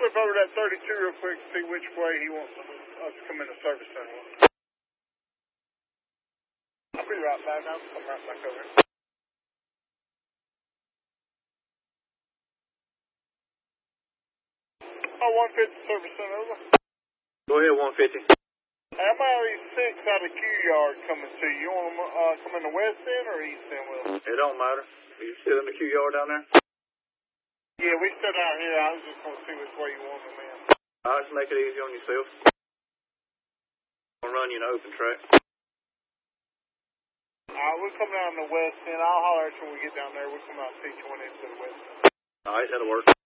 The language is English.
flip over that 32 real quick to see which way he wants us to come in the service center. I'll be right back. I'll come right back over. Oh, 150 service center, over. Go ahead, 150. Hey, I'm out of these 6 out of Q yard coming to you. You want them come in the west end or east end with them? It don't matter. Are you still in the Q yard down there? Yeah, we stood out here. I was just going to see which way you want them in. All right, just make it easy on yourself. I'll run you an open track. All right, we'll come down the west end. I'll holler at you when we get down there. We'll come out T20 to the west end. All right, that'll work.